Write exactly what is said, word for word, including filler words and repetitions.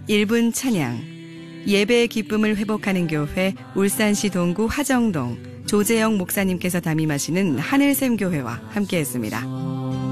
일 분 찬양, 예배의 기쁨을 회복하는 교회 울산시 동구 화정동 조재영 목사님께서 담임하시는 하늘샘교회와 함께했습니다.